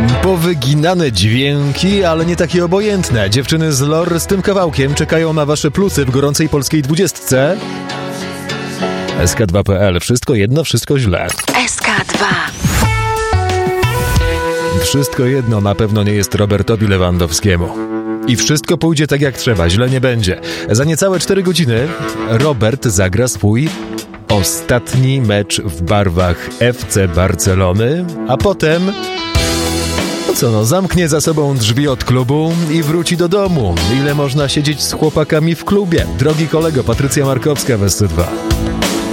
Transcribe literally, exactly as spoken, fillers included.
Powyginane dźwięki, ale nie takie obojętne. Dziewczyny z Lor z tym kawałkiem czekają na wasze plusy w gorącej polskiej dwudziestce. S K dwa kropka P L. Wszystko jedno, wszystko źle. S K dwa. Wszystko jedno na pewno nie jest Robertowi Lewandowskiemu. I wszystko pójdzie tak jak trzeba, źle nie będzie. Za niecałe cztery godziny Robert zagra swój ostatni mecz w barwach F C Barcelony, a potem... No co no, zamknie za sobą drzwi od klubu i wróci do domu. Ile można siedzieć z chłopakami w klubie? Drogi kolego, Patrycja Markowska w S C dwa.